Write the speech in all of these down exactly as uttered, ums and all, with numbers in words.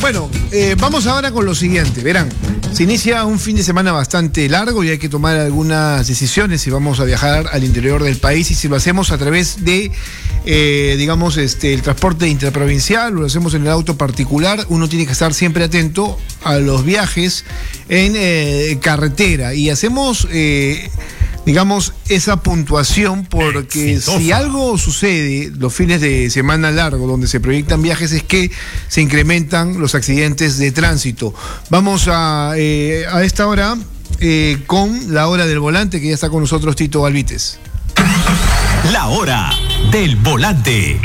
Bueno, eh, vamos ahora con lo siguiente. Verán, se inicia un fin de semana bastante largo y hay que tomar algunas decisiones si vamos a viajar al interior del país y si lo hacemos a través de, eh, digamos, este, el transporte interprovincial o lo hacemos en el auto particular. Uno tiene que estar siempre atento a los viajes en eh, carretera y hacemos... Eh, digamos, esa puntuación, porque Exitosa. Si algo sucede los fines de semana largo donde se proyectan viajes es que se incrementan los accidentes de tránsito. Vamos a, eh, a esta hora eh, con la hora del volante, que ya está con nosotros Tito Alvites. La hora del volante.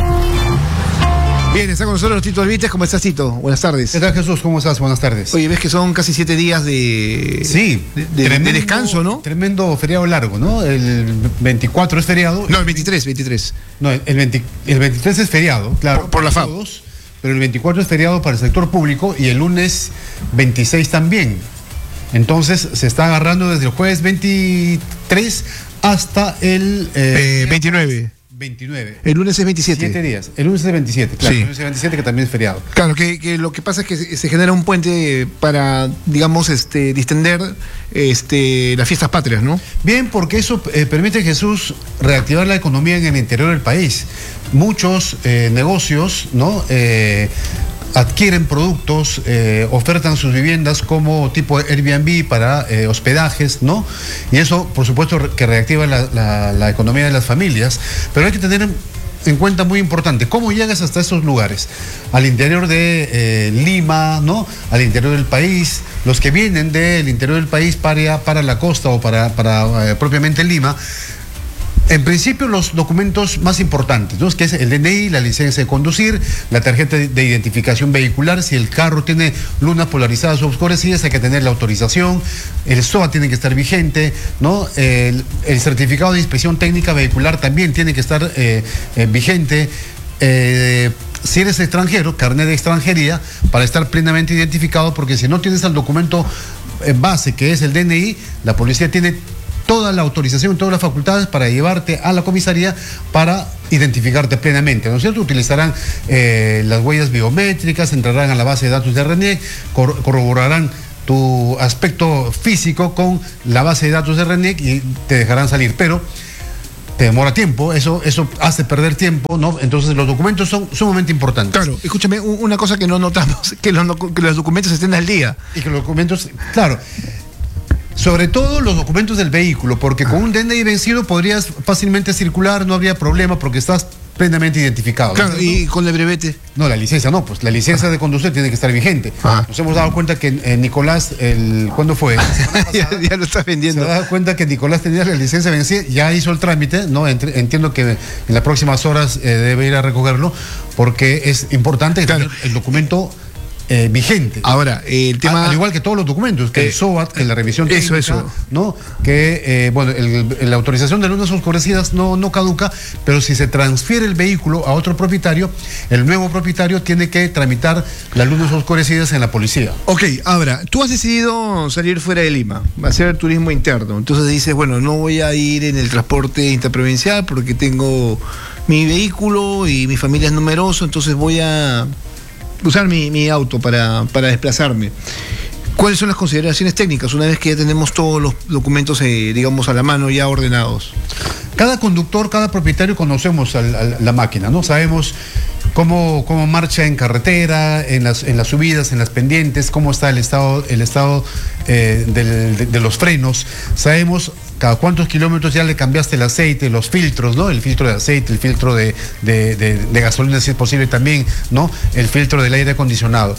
Bien, está con nosotros Tito Alvites. ¿Cómo estás, Tito? Buenas tardes. ¿Qué tal, Jesús? ¿Cómo estás? Buenas tardes. Oye, ves que son casi siete días de, sí, de, de, tremendo, de descanso, ¿no? Tremendo feriado largo, ¿no? El veinticuatro es feriado. No, el veintitrés, veintitrés. No, el, veinte, el veintitrés es feriado, claro. Por, por la F A B. Todos, pero el veinticuatro es feriado para el sector público y el lunes veintiséis también. Entonces se está agarrando desde el jueves veintitrés hasta el... Eh, eh, veintinueve. veintinueve. El lunes es veintisiete. Siete días. El lunes es veintisiete, claro. Sí. El lunes es veintisiete, que también es feriado. Claro, que, que lo que pasa es que se, se genera un puente para, digamos, este, distender este, las fiestas patrias, ¿no? Bien, porque eso eh, permite, Jesús, reactivar la economía en el interior del país. Muchos eh, negocios, ¿no? Eh, adquieren productos, eh, ofertan sus viviendas como tipo Airbnb para eh, hospedajes, ¿no? Y eso, por supuesto, que reactiva la, la, la economía de las familias, pero hay que tener en, en cuenta muy importante, ¿cómo llegas hasta esos lugares? Al interior de eh, Lima, ¿no? Al interior del país, los que vienen del interior del país para, para la costa o para, para eh, propiamente Lima. En principio, los documentos más importantes, ¿no? Que es el D N I, la licencia de conducir, la tarjeta de identificación vehicular. Si el carro tiene lunas polarizadas o oscurecidas, hay que tener la autorización. El S O A tiene que estar vigente, ¿no? El, el certificado de inspección técnica vehicular también tiene que estar eh, eh, vigente. Eh, si eres extranjero, carnet de extranjería, para estar plenamente identificado, porque si no tienes el documento eh, base, que es el D N I, la policía tiene toda la autorización, todas las facultades para llevarte a la comisaría para identificarte plenamente, ¿no es cierto? Utilizarán eh, las huellas biométricas, entrarán a la base de datos de R N E, cor corroborarán tu aspecto físico con la base de datos de R N E y te dejarán salir, pero te demora tiempo, eso, eso hace perder tiempo, ¿no? Entonces los documentos son sumamente importantes. Claro, escúchame, una cosa que no notamos, que los, que los documentos estén al día. Y que los documentos, claro... Sobre todo los documentos del vehículo, porque con un D N I vencido podrías fácilmente circular, no habría problema porque estás plenamente identificado. Claro, ¿no? ¿y con el brevete? No, la licencia no, pues la licencia de conducir tiene que estar vigente. Ah. Nos hemos dado cuenta que eh, Nicolás, el, ¿cuándo fue? ya, ya lo estás vendiendo. Se ha dado cuenta que Nicolás tenía la licencia vencida, ya hizo el trámite, ¿no? Entiendo que en las próximas horas eh, debe ir a recogerlo, porque es importante claro. tener el documento Eh, vigente. Ahora, eh, el tema... Al, al igual que todos los documentos, que eh, el S O A T, que la revisión técnica, eso, eso. ¿no? Que, eh, bueno, el, el, la autorización de lunas oscurecidas no, no caduca, pero si se transfiere el vehículo a otro propietario, el nuevo propietario tiene que tramitar las lunas oscurecidas en la policía. Ok, ahora, tú has decidido salir fuera de Lima, hacer turismo interno, entonces dices, bueno, no voy a ir en el transporte interprovincial porque tengo mi vehículo y mi familia es numeroso, entonces voy a usar mi, mi auto para, para desplazarme. ¿Cuáles son las consideraciones técnicas una vez que ya tenemos todos los documentos, eh, digamos, a la mano ya ordenados? Cada conductor, cada propietario conocemos a la, a la máquina, ¿no? Sabemos cómo, cómo marcha en carretera, en las, en las subidas, en las pendientes, cómo está el estado, el estado eh, del, de, de los frenos. Sabemos cada cuántos kilómetros ya le cambiaste el aceite, los filtros, ¿no? El filtro de aceite, el filtro de, de, de, de gasolina, si es posible también, ¿no? El filtro del aire acondicionado.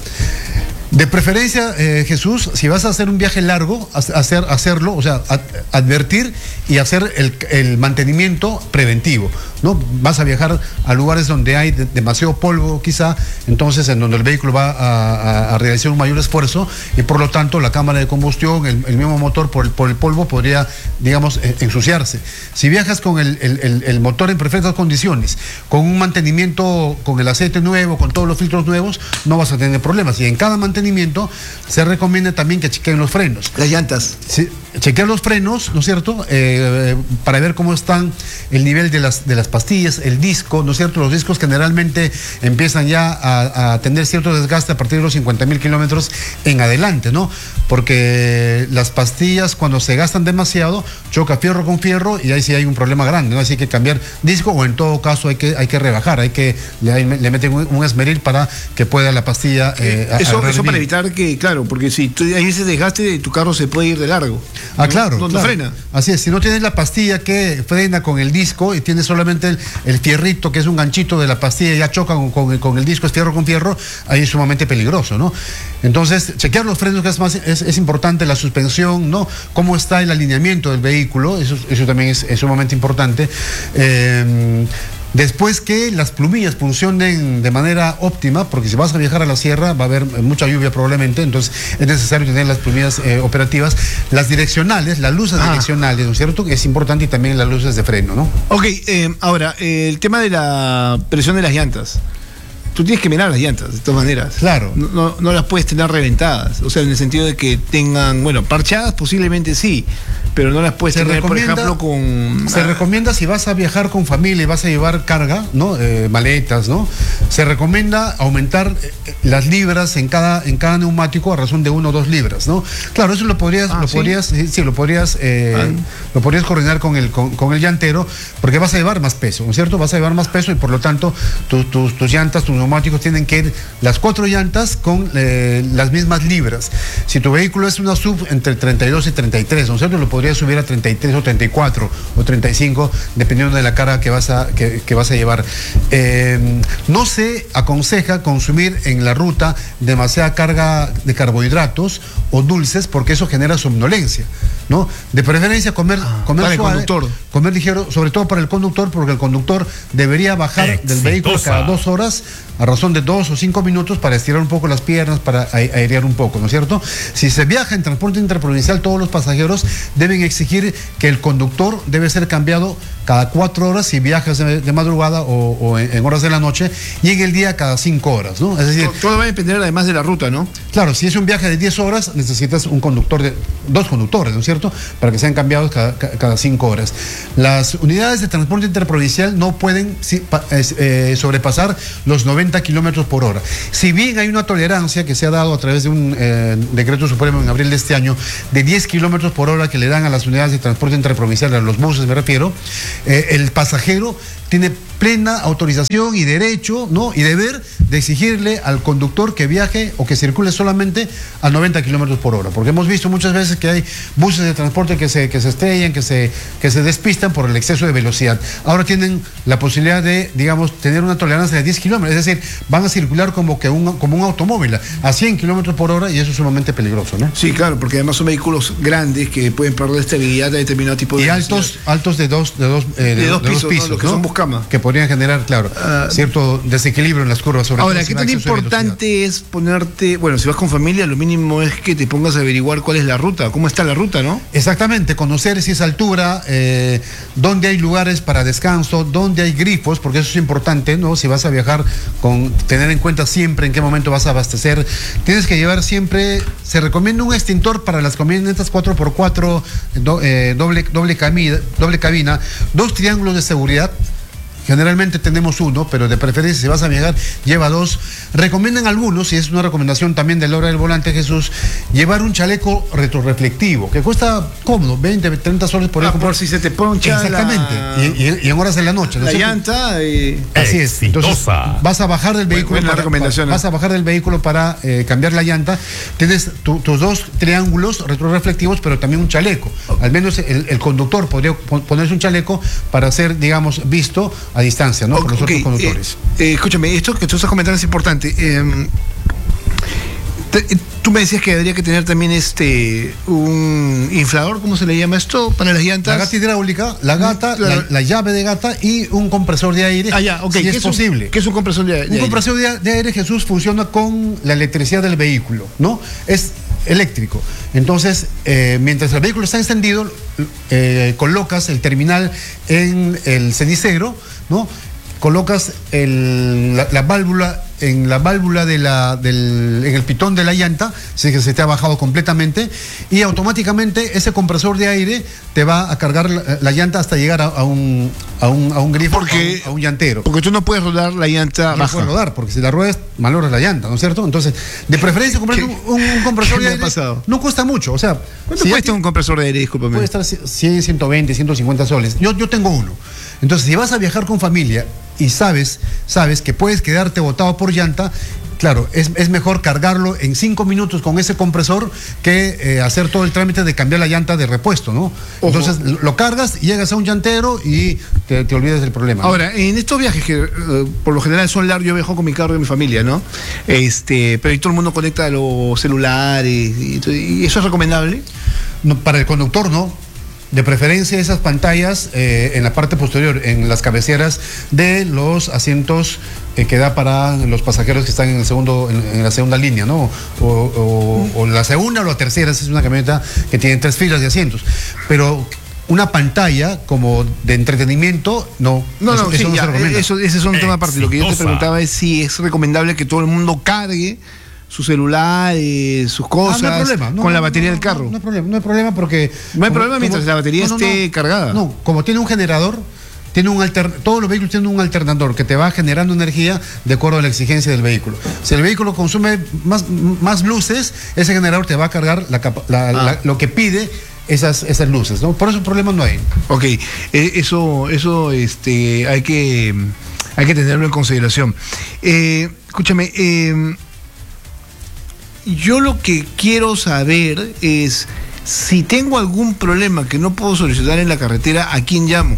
De preferencia, eh, Jesús, si vas a hacer un viaje largo, hacer, hacerlo, o sea, ad, advertir y hacer el, el mantenimiento preventivo, ¿no? Vas a viajar a lugares donde hay de, demasiado polvo, quizá, entonces en donde el vehículo va a, a, a realizar un mayor esfuerzo y por lo tanto la cámara de combustión, el, el mismo motor por el, por el polvo podría, digamos, ensuciarse. Si viajas con el, el, el, el motor en perfectas condiciones, con un mantenimiento, con el aceite nuevo, con todos los filtros nuevos, no vas a tener problemas. Y en cada mantenimiento se recomienda también que chequen los frenos. Las llantas. Sí. chequear los frenos, ¿no es cierto? Eh, para ver cómo están el nivel de las, de las pastillas, el disco, ¿no es cierto? Los discos generalmente empiezan ya a, a tener cierto desgaste a partir de los cincuenta mil kilómetros en adelante, ¿no? Porque las pastillas, cuando se gastan demasiado, choca fierro con fierro y ahí sí hay un problema grande, ¿no? Así que hay que cambiar disco, o en todo caso hay que, hay que rebajar, hay que le, le meten un, un esmeril para que pueda la pastilla eh, eso, eso para evitar que, claro, porque si tú, hay ese desgaste, tu carro se puede ir de largo. Ah, ¿no? Claro. No, no claro. frena. Así es, si no tienes la pastilla que frena con el disco y tienes solamente el, el fierrito, que es un ganchito de la pastilla, ya choca con, con, con el disco, es fierro con fierro, ahí es sumamente peligroso, ¿no? Entonces, chequear los frenos, que es más, es, es importante, la suspensión, ¿no? Cómo está el alineamiento del vehículo, eso, eso también es, es sumamente importante. Eh, Después que las plumillas funcionen de manera óptima, porque si vas a viajar a la sierra va a haber mucha lluvia probablemente, entonces es necesario tener las plumillas eh, operativas. Las direccionales, las luces ah. direccionales, ¿no es cierto? Es importante, y también las luces de freno, ¿no? Ok, eh, ahora, eh, el tema de la presión de las llantas. Tú tienes que mirar las llantas, de todas maneras. Claro. No, no, no las puedes tener reventadas. O sea, en el sentido de que tengan, bueno, parchadas posiblemente sí, pero no las puedes se tener, por ejemplo, con... Se ah, recomienda, si vas a viajar con familia y vas a llevar carga, ¿no? Eh, maletas, ¿no? Se recomienda aumentar eh, las libras en cada, en cada neumático a razón de uno o dos libras, ¿no? Claro, eso lo podrías, ah, lo ¿sí? podrías, sí, sí, lo podrías, eh, ah. lo podrías coordinar con el, con, con el llantero, porque vas a llevar más peso, ¿no es cierto? Vas a llevar más peso y por lo tanto tu, tu, tus llantas, tus neumáticos tienen que ir las cuatro llantas con eh, las mismas libras. Si tu vehículo es una sub entre treinta y dos y treinta y tres, ¿no es cierto? Lo podrías subir a treinta y tres o treinta y cuatro o treinta y cinco, dependiendo de la carga que vas a, que, que vas a llevar. Eh, no se aconseja consumir en la ruta demasiada carga de carbohidratos o dulces, porque eso genera somnolencia, ¿no? De preferencia comer, ah, comer para suave, el conductor. Comer ligero, sobre todo para el conductor, porque el conductor debería bajar Exitosa. del vehículo cada dos horas a razón de dos o cinco minutos para estirar un poco las piernas, para airear un poco, ¿no es cierto? Si se viaja en transporte interprovincial, todos los pasajeros deben exigir que el conductor debe ser cambiado cada cuatro horas si viajas de, de madrugada o, o en, en horas de la noche, y en el día cada cinco horas, ¿no? Es decir, todo, todo va a depender además de la ruta, ¿no? Claro, si es un viaje de diez horas, necesitas un conductor de dos conductores, ¿no es cierto? Para que sean cambiados cada, cada cinco horas. Las unidades de transporte interprovincial no pueden si, eh, sobrepasar los noventa kilómetros por hora. Si bien hay una tolerancia que se ha dado a través de un eh, decreto supremo en abril de este año de diez kilómetros por hora que le dan a las unidades de transporte interprovincial, a los buses me refiero, eh, el pasajero tiene plena autorización y derecho, ¿no? Y deber de exigirle al conductor que viaje o que circule solamente a noventa kilómetros por hora, porque hemos visto muchas veces que hay buses de transporte que se, que se estrellan, que se, que se despistan por el exceso de velocidad. Ahora tienen la posibilidad de, digamos, tener una tolerancia de diez kilómetros, es decir, van a circular como que un, como un automóvil a cien kilómetros por hora, y eso es sumamente peligroso, ¿no? Sí, claro, porque además son vehículos grandes que pueden perder estabilidad de determinado tipo de y altos, altos de dos, de dos, eh, de, de dos, de pisos, dos pisos, ¿no? Los que ¿no? son buscama. Que podrían generar, claro, uh, cierto desequilibrio en las curvas. Sobre ahora, ¿qué tan importante es ponerte, bueno, si vas con familia, lo mínimo es que te pongas a averiguar cuál es la ruta, cómo está la ruta, ¿no? Exactamente, conocer si es altura, eh, dónde hay lugares para descanso, dónde hay grifos, porque eso es importante, ¿no? Si vas a viajar, con tener en cuenta siempre en qué momento vas a abastecer. Tienes que llevar siempre, se recomienda un extintor para las camionetas cuatro por cuatro, do, eh, doble, doble, camina, doble cabina, dos triángulos de seguridad. Generalmente tenemos uno, pero de preferencia si vas a viajar, lleva dos. Recomiendan algunos, y es una recomendación también de la hora del volante, Jesús, llevar un chaleco retroreflectivo, que cuesta cómodo, veinte, treinta soles por ah, ahí. Por si se te poncha. Exactamente, la... y, y, y en horas de la noche. ¿no? La llanta y... Así es, entonces vas a bajar del vehículo, buena, buena para, para, vas a bajar del vehículo para eh, cambiar la llanta. Tienes tu, tus dos triángulos retroreflectivos, pero también un chaleco. Al menos el, el conductor podría ponerse un chaleco para ser, digamos, visto a distancia, ¿no? Por los okay, otros conductores. Eh, eh, escúchame, esto que tú estás comentando es importante. Eh, te, tú me decías que debería que tener también este un inflador, ¿cómo se le llama esto? Para las llantas. La gata hidráulica, la gata, la, la, la llave de gata y un compresor de aire. Ah, ya, ok. Si ¿Qué es, es posible. Un, ¿Qué es un compresor de, de un aire? Un compresor de, de aire, Jesús, funciona con la electricidad del vehículo, ¿no? Es eléctrico. Entonces, eh, mientras el vehículo está encendido, eh, colocas el terminal en el cenicero, ¿no? Colocas el, la, la válvula en la válvula de la, del, en el pitón de la llanta, si es que se te ha bajado completamente, y automáticamente ese compresor de aire te va a cargar la, la llanta hasta llegar a, a, un, a, un, a un grifo, porque, a, un, a un llantero. Porque tú no puedes rodar la llanta no baja. puedes rodar, porque si la ruedas, malogras la llanta, ¿no es cierto? Entonces, de preferencia comprar un, un compresor ¿Qué de me ha aire pasado? no cuesta mucho, o sea, ¿Cuánto si ya cuesta ti- un compresor de aire? Discúlpame. puede estar cien, ciento veinte, ciento cincuenta soles. Yo, yo tengo uno. Entonces, si vas a viajar con familia y sabes, sabes que puedes quedarte botado por llanta, claro, es, es mejor cargarlo en cinco minutos con ese compresor que eh, hacer todo el trámite de cambiar la llanta de repuesto, ¿no? Ojo. Entonces, lo, lo cargas, llegas a un llantero y te, te olvidas del problema, ¿no? Ahora, en estos viajes que eh, por lo general son largos, yo viajo con mi carro y mi familia, ¿no? Este, pero ahí todo el mundo conecta los celulares y, y eso es recomendable. No, para el conductor no. De preferencia esas pantallas eh, en la parte posterior, en las cabeceras de los asientos eh, que da para los pasajeros que están en el segundo, en, en la segunda línea, ¿no? O, o, o la segunda o la tercera, esa es una camioneta que tiene tres filas de asientos. Pero una pantalla como de entretenimiento, no. No, eso, no, eso sí, no ya, se recomienda. eso, ese es un tema aparte. Lo que yo te Exitosa. preguntaba es si es recomendable que todo el mundo cargue su celular, eh, sus cosas, Ah, no hay problema. No, con la no, batería no, del carro. No, no hay problema, no hay problema porque... No hay como- problema mientras como- la batería esté cargada. No, como tiene un generador, tiene un alter, todos los vehículos tienen un alternador que te va generando energía de acuerdo a la exigencia del vehículo. Si el vehículo consume más, más luces, ese generador te va a cargar la capa- la- Ah. la- lo que pide esas, esas luces, ¿no? Por eso problema no hay. Ok, eh, eso, eso este, hay que, hay que tenerlo en consideración. Eh, escúchame, eh, yo lo que quiero saber es si tengo algún problema que no puedo solucionar en la carretera, ¿a quién llamo?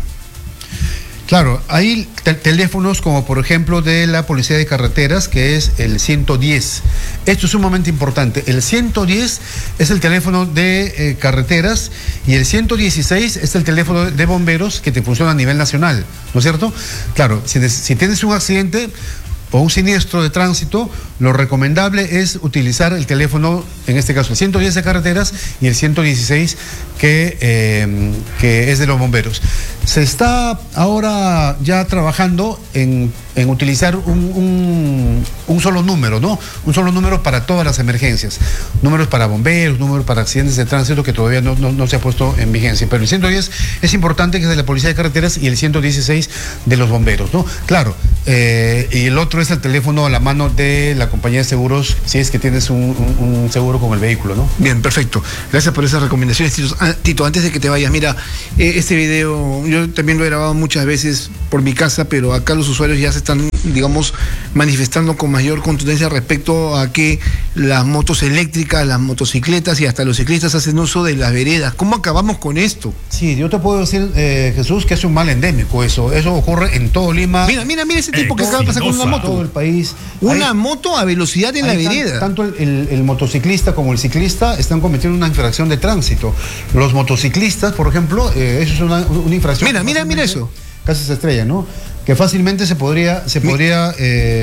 Claro, hay te- teléfonos como por ejemplo de la Policía de Carreteras, que es el ciento diez. Esto es sumamente importante. El ciento diez es el teléfono de eh, carreteras y el ciento dieciséis es el teléfono de bomberos que te funciona a nivel nacional, ¿no es cierto? Claro, si, des- si tienes un accidente o un siniestro de tránsito, lo recomendable es utilizar el teléfono, en este caso el ciento diez de carreteras y el ciento dieciséis que, eh, que es de los bomberos. Se está ahora ya trabajando en, en utilizar un, un, un solo número, ¿no? Un solo número para todas las emergencias. Números para bomberos, números para accidentes de tránsito que todavía no, no, no se ha puesto en vigencia. Pero el ciento diez es importante, que es de la Policía de Carreteras, y el ciento dieciséis de los bomberos, ¿no? Claro, eh, y el otro es el teléfono a la mano de la compañía de seguros, si es que tienes un, un, un seguro con el vehículo, ¿no? Bien, perfecto. Gracias por esas recomendaciones, Tito. Ah, Tito, antes de que te vayas, mira, eh, este video yo también lo he grabado muchas veces por mi casa, pero acá los usuarios ya se están, digamos, manifestando con mayor contundencia respecto a que las motos eléctricas, las motocicletas y hasta los ciclistas hacen uso de las veredas. ¿Cómo acabamos con esto? Sí, yo te puedo decir, eh, Jesús, que es un mal endémico eso. Eso ocurre en todo Lima. Mira, mira, mira ese tipo que Eh, acaba de pasar con una Exitosa. todo moto. el país. Una Ahí- moto a velocidad en la ahí tan- vereda. Tanto el, el- el motociclista como el ciclista están cometiendo una infracción de tránsito. Los motociclistas, por ejemplo, eh, eso es una, una infracción. Mira, que mira, mira fácilmente- eso. Casi se estrella, ¿no? Que fácilmente se podría, se Mi- podría eh,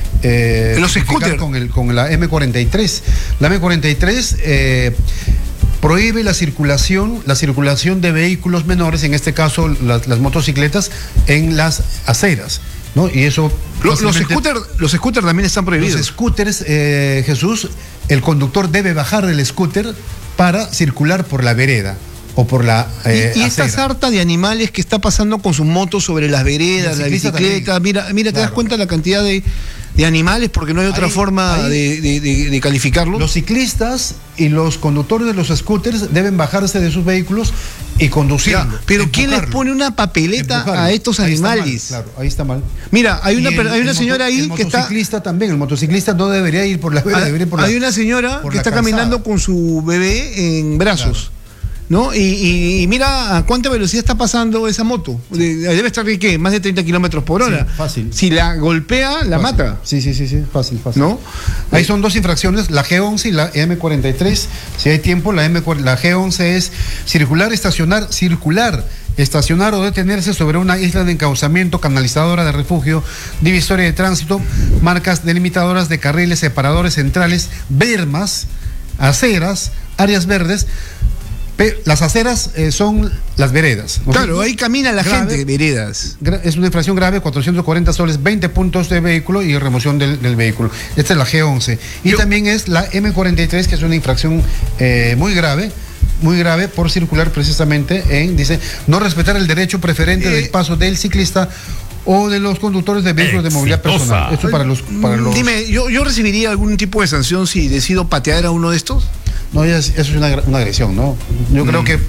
eh, Los tipificar scooters. con, el, con la eme cuarenta y tres. La eme cuarenta y tres eh, prohíbe la circulación, la circulación de vehículos menores, en este caso las, las motocicletas, en las aceras, ¿no? Y eso Los, los fácilmente- scooters, los scooters también están prohibidos. los scooters, eh, Jesús, el conductor debe bajar del scooter para circular por la vereda o por la eh, y, y esta acera. sarta de animales que está pasando con sus motos sobre las veredas, Y la el ciclista bicicleta, también. mira, mira, ¿te das Claro. cuenta la cantidad de, de animales? Porque no hay otra Ahí- forma ahí- de, de- de- de calificarlos. Los ciclistas y los conductores de los scooters deben bajarse de sus vehículos y conducirlo. Ya, pero ¿quién les empujarlo, pone una papeleta empujarlo. a estos Ahí está mal, animales? claro, ahí está mal. Mira, hay una, Y per- el- hay una el señora moto- ahí el que está... motociclista también, el motociclista no debería ir por la vereda, debería ir por la Hay una señora por que la está calzada. caminando con su bebé en brazos. Claro. ¿No? Y, y- y mira a cuánta velocidad está pasando esa moto. De- Debe estar, ¿qué? Más de treinta kilómetros por hora. Sí, fácil. Si la golpea, la Fácil. mata. Sí, sí, sí, sí, fácil, fácil. ¿No? Ahí son dos infracciones, la ge once y la eme cuarenta y tres. Si hay tiempo, la, M, la ge once es circular, estacionar, circular, estacionar o detenerse sobre una isla de encauzamiento, canalizadora de refugio, divisoria de tránsito, marcas delimitadoras de carriles, separadores centrales, bermas, aceras, áreas verdes. Pe- las aceras eh, son las veredas. ¿no? Claro, ahí camina la Grave, gente, veredas. gra- Es una infracción grave, cuatrocientos cuarenta soles, veinte puntos de vehículo y remoción del, del vehículo. Esta es la G once. Y Yo- también es la M cuarenta y tres, que es una infracción eh, muy grave, muy grave por circular precisamente en, dice, no respetar el derecho preferente Eh, del paso del ciclista o de los conductores de vehículos de movilidad Exitosa. personal. Esto para los, para los... Dime, ¿yo, ¿yo recibiría algún tipo de sanción si decido patear a uno de estos? No, ya es- eso es una, gra- una agresión, ¿no? Yo creo que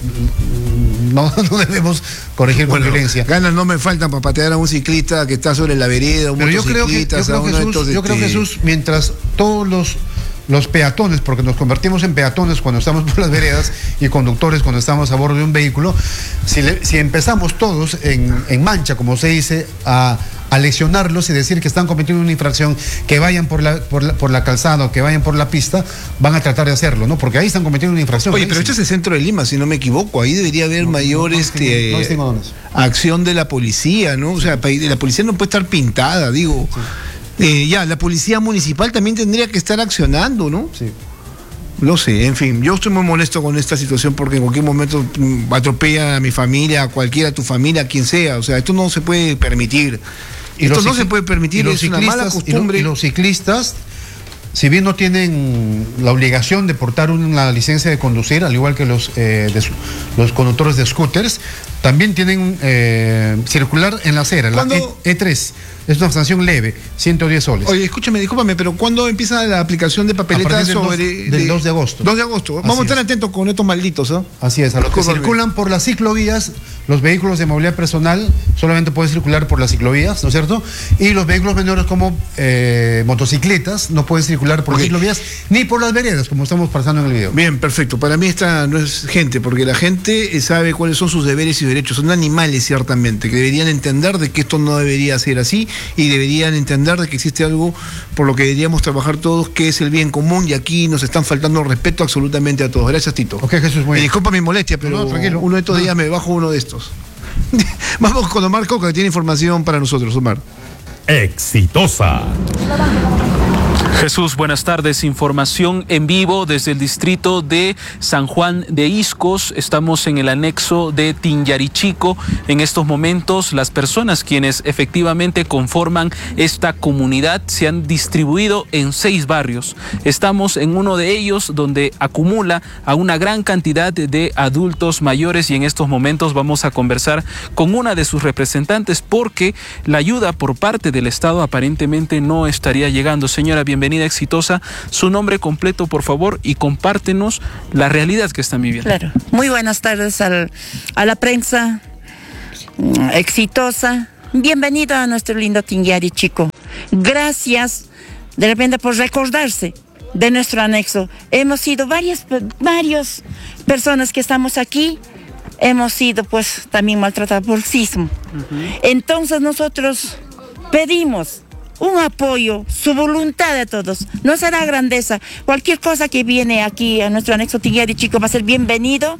mm, no, no debemos corregir con Bueno, violencia. ganas no me faltan para patear a un ciclista que está sobre la vereda, un Pero yo creo que, yo motociclista, creo, a uno de Jesús, estos, yo creo, este, Jesús, mientras todos los, los peatones, porque nos convertimos en peatones cuando estamos por las veredas y conductores cuando estamos a bordo de un vehículo, si, le- si empezamos todos en, en mancha, como se dice, a, a lesionarlos y decir que están cometiendo una infracción, que vayan por la, por la, por la calzada o que vayan por la pista, van a tratar de hacerlo, ¿no? Porque ahí están cometiendo una infracción. Oye, pero este es el centro de Lima, si no me equivoco. Ahí debería haber No, mayor no, no este, distingo- no distingo dónde es. acción de la policía, ¿no? O sea, pa- la policía no puede estar pintada, digo. Eh, ya, la policía municipal también tendría que estar accionando, ¿no? Sí. Lo sé, en fin, yo estoy muy molesto con esta situación porque en cualquier momento mm, atropella a mi familia, a cualquiera, a tu familia, a quien sea. O sea, esto no se puede permitir. Esto los no cicli- se puede permitir, y los es una mala ciclistas- y lo- costumbre. Y, los ciclistas, si bien no tienen la obligación de portar una licencia de conducir, al igual que los, eh, de su- los conductores de scooters, también tienen eh, circular en la acera, la ¿Cuándo- E tres. Es una sanción leve, ciento diez soles. Oye, escúchame, discúlpame, pero ¿cuándo empieza la aplicación de papeletas A partir del sobre. dos- del dos de agosto. dos de agosto. Así Vamos a estar es. atentos con estos malditos, ¿ah? Así es, a los que Discúlpame. circulan por las ciclovías, los vehículos de movilidad personal solamente pueden circular por las ciclovías, ¿no es cierto? Y los vehículos menores como eh, motocicletas no pueden circular por Ok. las ciclovías ni por las veredas, como estamos pasando en el video. Bien, perfecto. Para mí esta no es gente, porque la gente eh, sabe cuáles son sus deberes y derechos. Son animales, ciertamente, que deberían entender de que esto no debería ser así y deberían entender de que existe algo por lo que deberíamos trabajar todos, que es el bien común, y aquí nos están faltando respeto absolutamente a todos. Gracias, Tito. Ok, Jesús, muy Me bien. disculpa mi molestia, pero No, no, tranquilo. uno de estos No. días me bajo uno de estos. Vamos con Omar Coca, que tiene información para nosotros, Omar. Exitosa. Jesús, buenas tardes. Información en vivo desde el distrito de San Juan de Iscos. Estamos en el anexo de Tinyarichico. En estos momentos, las personas quienes efectivamente conforman esta comunidad se han distribuido en seis barrios. Estamos en uno de ellos donde acumula a una gran cantidad de adultos mayores y en estos momentos vamos a conversar con una de sus representantes porque la ayuda por parte del Estado aparentemente no estaría llegando. Señora, bienvenida, Exitosa. Su nombre completo, por favor, y compártenos la realidad que están viviendo. Claro. Muy buenas tardes al- a la prensa mm, Exitosa. Bienvenido a nuestro lindo Tinyarichico. Gracias de repente por recordarse de nuestro anexo. Hemos sido varias, varias personas que estamos aquí. Hemos sido pues también maltratados por sismo. Entonces nosotros pedimos un apoyo, su voluntad de todos. No será grandeza. Cualquier cosa que viene aquí a nuestro anexo Tinyarichico va a ser bienvenido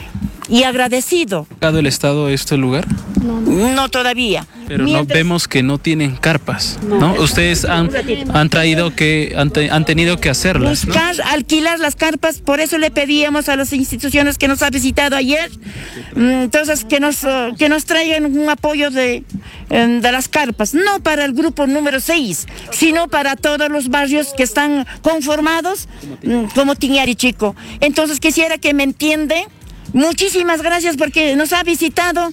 y agradecido. ¿Ha dado el Estado a este lugar? No todavía. Pero no Mientras- vemos que no tienen carpas, ¿no? Ustedes han, han traído que, han, te- han tenido que hacerlas, ¿no? Buscar, alquilar las carpas, por eso le pedíamos a las instituciones que nos ha visitado ayer, mm, entonces que nos, eh, que nos traigan un apoyo de, eh, de las carpas, no para el grupo número seis, sino para todos los barrios que están conformados mm, como Tinyarichico. Entonces quisiera que me entiende. Muchísimas gracias porque nos ha visitado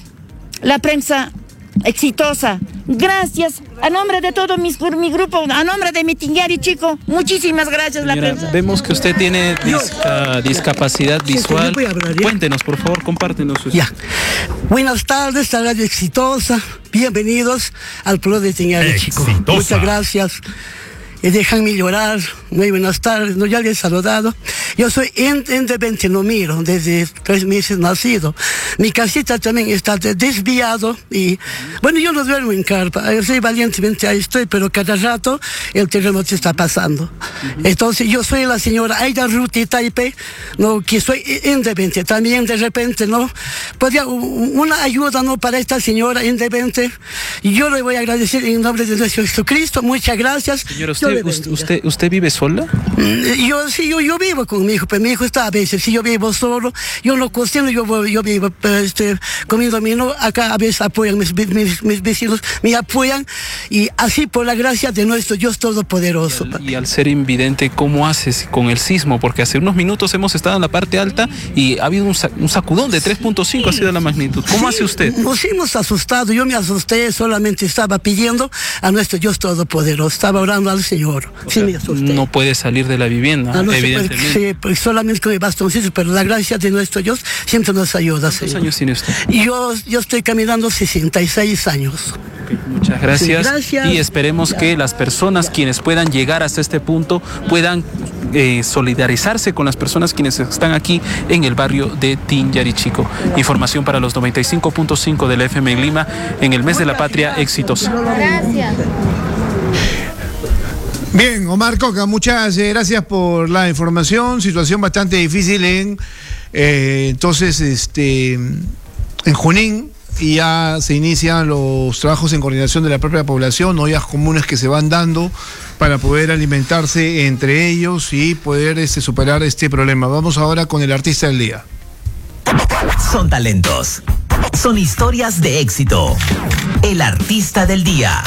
la prensa Exitosa. Gracias. A nombre de todo mi, mi grupo, a nombre de mi Tinyarichico, muchísimas gracias la Señora, prensa. vemos que usted tiene disca- discapacidad visual. voy a hablar, ¿ya? Cuéntenos, por favor, compártenos. su- Ya. Buenas tardes, a Radio Exitosa. Bienvenidos al pueblo de Tinyarichico. Exitosa. Muchas gracias. Y déjenme llorar. Muy buenas tardes. No, ya les he saludado. Yo soy independiente, no miro, desde tres meses nacido. Mi casita también está de- desviado y, bueno, yo no duermo en carpa. Yo soy valientemente ahí estoy, pero cada rato el terremoto está pasando. Entonces, yo soy la señora Aida Ruti Taipe, no, que soy independiente. También de repente, ¿no? Podría u- una ayuda, ¿no? Para esta señora independiente. Y yo le voy a agradecer en nombre de nuestro Jesucristo. Muchas gracias. Señora, Yo le usted, usted, bendiga. usted, ¿usted vive sola? Mm, Yo sí, yo, yo vivo con con mi hijo, pero mi hijo está a veces, si yo vivo solo, yo no cocino, yo, voy, yo vivo este, comiendo mi no, acá a veces apoyan mis, mis, mis vecinos, me apoyan, y así por la gracia de nuestro Dios Todopoderoso. Y al, y al ser invidente, ¿cómo haces con el sismo? Porque hace unos minutos hemos estado en la parte alta y ha habido un, un sacudón de tres punto cinco, sí, ha sido la magnitud. ¿Cómo sí, hace usted? Nos hemos asustado, yo me asusté, solamente estaba pidiendo a nuestro Dios Todopoderoso, estaba orando al Señor. Sí, me asusté. No puede salir de la vivienda, no, no evidentemente. Puede, sí, pues solamente con el bastoncito, pero la gracia de nuestro Dios siempre nos ayuda. ¿Cuántos Señor. años tiene usted? Yo, yo estoy caminando sesenta y seis años. Okay, muchas gracias. Sí, gracias. Y esperemos ya, que las personas ya. quienes puedan llegar hasta este punto puedan eh, solidarizarse con las personas quienes están aquí en el barrio de Tinjarichico. Información para los noventa y cinco punto cinco de la F M en Lima en el mes de la patria exitosa. Gracias. Bien, Omar Coca, muchas gracias por la información. Situación bastante difícil en eh, entonces este en Junín, y ya se inician los trabajos en coordinación de la propia población, ollas comunes que se van dando para poder alimentarse entre ellos y poder este, superar este problema. Vamos ahora con el artista del día. Son talentos, son historias de éxito. El artista del día.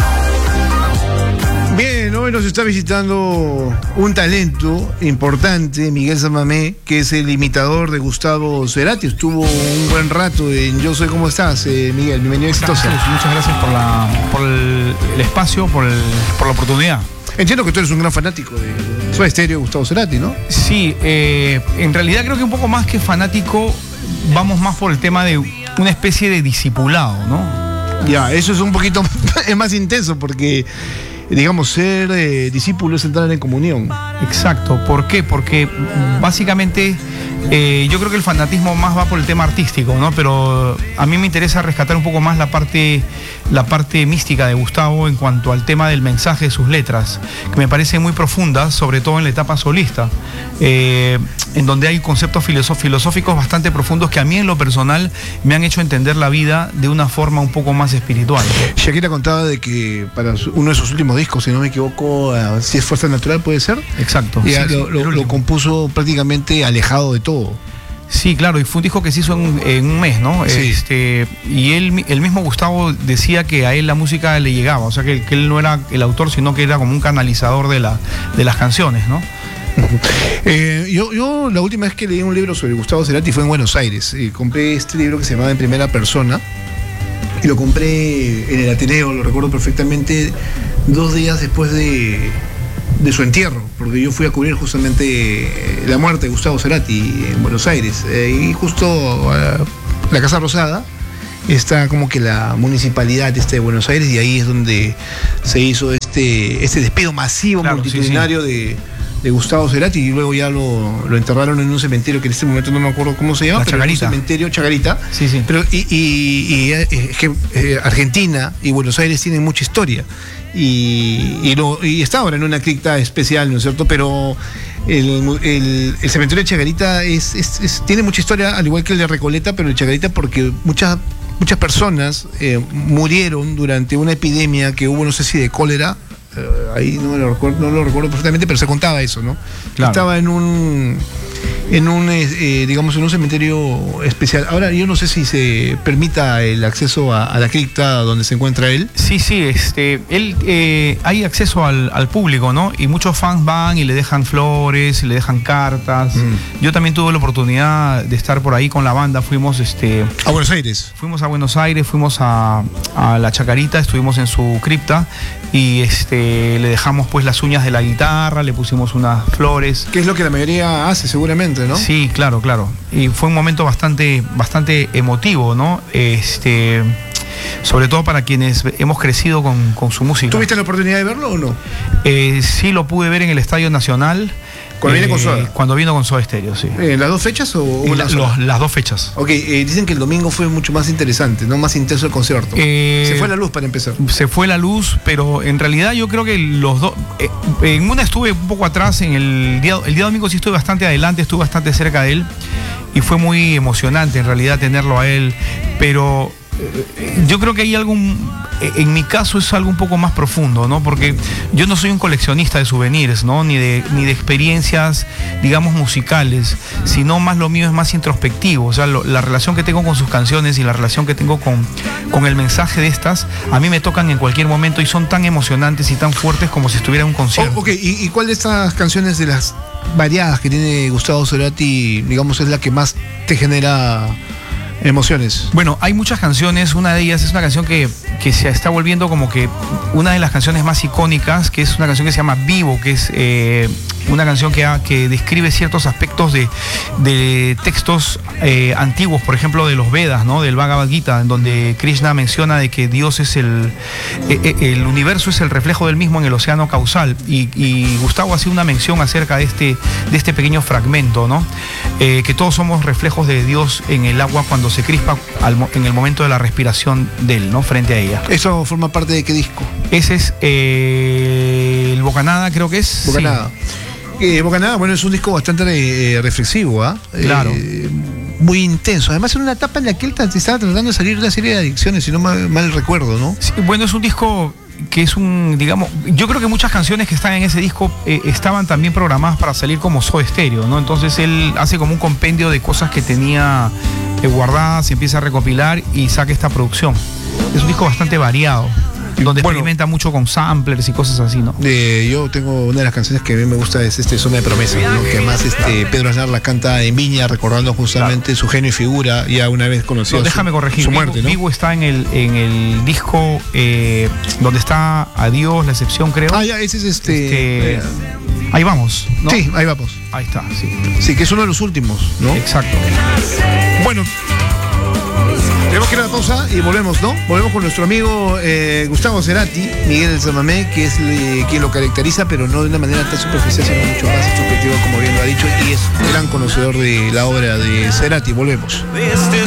Bien, hoy nos está visitando un talento importante, Miguel Samamé, que es el imitador de Gustavo Cerati. Estuvo un buen rato en Yo Soy. ¿Cómo estás, eh, Miguel? Bienvenido a Exitosa. Muchas gracias por, la, por el, el espacio, por, el, por la oportunidad. Entiendo que tú eres un gran fanático de Soda Stereo, Gustavo Cerati, ¿no? Sí, eh, en realidad creo que un poco más que fanático, vamos más por el tema de una especie de discipulado, ¿no? Ya, eso es un poquito es más intenso porque, digamos, ser eh, discípulo es entrar en comunión. Exacto. ¿Por qué? Porque básicamente eh, yo creo que el fanatismo más va por el tema artístico, ¿no? Pero a mí me interesa rescatar un poco más la parte, la parte mística de Gustavo en cuanto al tema del mensaje de sus letras, que me parece muy profunda, sobre todo en la etapa solista, eh, en donde hay conceptos filosóficos bastante profundos que a mí en lo personal me han hecho entender la vida de una forma un poco más espiritual. Shakira contaba de que para uno de sus últimos discos, si no me equivoco, uh, si es Fuerza Natural, puede ser. Exacto. Y sí, lo, sí, lo, lo compuso prácticamente alejado de todo. Sí, claro, y fue un disco que se hizo en, en un mes, ¿no? Sí. Este, y él, el mismo Gustavo decía que a él la música le llegaba, o sea que, que él no era el autor, sino que era como un canalizador de, la, de las canciones, ¿no? Eh, yo, yo la última vez que leí un libro sobre Gustavo Cerati fue en Buenos Aires. Eh, compré este libro que se llamaba En Primera Persona y lo compré en el Ateneo, lo recuerdo perfectamente, dos días después de, de su entierro, porque yo fui a cubrir justamente la muerte de Gustavo Cerati en Buenos Aires. Eh, y justo a la Casa Rosada está como que la municipalidad este de Buenos Aires, y ahí es donde se hizo este, este despido masivo, claro, multitudinario, sí, sí. de... de Gustavo Cerati, y luego ya lo, lo enterraron en un cementerio que en este momento no me acuerdo cómo se llama, la pero Chacarita. Un cementerio Chacarita. Sí, sí. Pero y, y, y es que eh, Argentina y Buenos Aires tienen mucha historia, y, y, lo, y está ahora en una cripta especial, ¿no es cierto? Pero el, el, el cementerio de Chacarita es, es, es, tiene mucha historia, al igual que el de Recoleta, pero el de Chacarita porque muchas muchas personas eh, murieron durante una epidemia que hubo, no sé si de cólera. Ahí no lo recuerdo, no lo recuerdo perfectamente, pero se contaba eso, ¿no? Claro. Estaba en un, en un, eh, digamos, en un cementerio especial. Ahora yo no sé si se permita el acceso a, a la cripta donde se encuentra él. Sí, sí, este, él, eh, hay acceso al, al público, ¿no? Y muchos fans van y le dejan flores, le dejan cartas. Mm. Yo también tuve la oportunidad de estar por ahí con la banda. Fuimos, este, a Buenos Aires. Fuimos a Buenos Aires, fuimos a, a la Chacarita, estuvimos en su cripta y este. Le dejamos pues las uñas de la guitarra, le pusimos unas flores. Que es lo que la mayoría hace seguramente, ¿no? Sí, claro, claro. Y fue un momento bastante, bastante emotivo, ¿no? Este, sobre todo para quienes hemos crecido con, con su música. ¿Tuviste la oportunidad de verlo o no? Eh, sí, lo pude ver en el Estadio Nacional. ¿Cuando eh, viene con Soda? Cuando vino con Soda Stereo, sí. Eh, ¿Las dos fechas o una la, los, las dos fechas. Ok, eh, dicen que el domingo fue mucho más interesante, ¿no? Más intenso el concierto. Eh, se fue la luz para empezar. Se fue la luz, pero en realidad yo creo que los dos... Eh, en una estuve un poco atrás, en el día, el día domingo sí estuve bastante adelante, estuve bastante cerca de él y fue muy emocionante en realidad tenerlo a él, pero... yo creo que hay algo, en mi caso es algo un poco más profundo, ¿no? Porque yo no soy un coleccionista de souvenirs, ¿no? Ni de, ni de experiencias, digamos, musicales, sino más lo mío es más introspectivo. O sea, lo, la relación que tengo con sus canciones y la relación que tengo con, con el mensaje de estas, a mí me tocan en cualquier momento y son tan emocionantes y tan fuertes como si estuviera en un concierto. Oh, ok, ¿Y, ¿y cuál de estas canciones de las variadas que tiene Gustavo Cerati, digamos, es la que más te genera emociones? Bueno, hay muchas canciones, una de ellas es una canción que, que se está volviendo como que una de las canciones más icónicas, que es una canción que se llama Vivo, que es eh, una canción que, ha, que describe ciertos aspectos de, de textos eh, antiguos, por ejemplo de los Vedas, ¿no? Del Bhagavad Gita, en donde Krishna menciona de que Dios es el, eh, el universo es el reflejo del mismo en el océano causal, y, y Gustavo hacía una mención acerca de este, de este pequeño fragmento, ¿no? Eh, que todos somos reflejos de Dios en el agua cuando se crispa al, en el momento de la respiración de él, ¿no? Frente a ella. ¿Eso forma parte de qué disco? Ese es eh, el Bocanada, creo que es. Bocanada. Sí. Eh, Bocanada, bueno, es un disco bastante eh, reflexivo, ¿ah? ¿eh? Claro. Eh, muy intenso. Además, en una etapa en la que él estaba tratando de salir de una serie de adicciones, si no mal, mal recuerdo, ¿no? Sí, bueno, es un disco que es un, digamos, yo creo que muchas canciones que están en ese disco eh, estaban también programadas para salir como Soda Stereo, ¿no? Entonces él hace como un compendio de cosas que tenía eh, guardadas, empieza a recopilar y saca esta producción. Es un disco bastante variado, donde bueno, experimenta mucho con samplers y cosas así, ¿no? Eh, yo tengo una de las canciones que a mí me gusta, es este Zona de Promesa, ¿no? Que además este, Pedro Aznar la canta en Viña, recordando justamente claro. su genio y figura, ya una vez conocido. No, déjame su, corregir, su muerte, Vivo, ¿no? Vivo está en el, en el disco eh, donde está Adiós, La Excepción, creo. Ah, ya, ese es este... este ahí vamos, ¿no? Sí, ahí vamos. Ahí está, sí. Sí, que es uno de los últimos, ¿no? Exacto. Bueno, tenemos que ir a la pausa y volvemos, ¿no? Volvemos con nuestro amigo eh, Gustavo Cerati, Miguel Samamé, que es eh, quien lo caracteriza, pero no de una manera tan superficial, sino mucho más introspectiva, como bien lo ha dicho, y es gran conocedor de la obra de Cerati. Volvemos. Desde